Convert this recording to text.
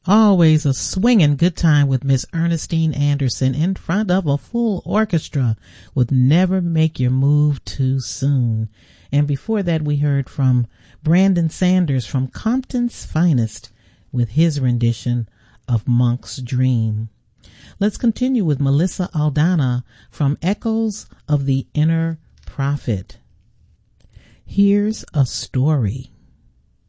Always a swinging good time with Miss Ernestine Anderson in front of a full orchestra with Never Make Your Move Too Soon. And before that we heard from Brandon Sanders from Compton's Finest with his rendition of Monk's Dream. Let's continue with Melissa Aldana from Echoes of the Inner Prophet. Here's a story.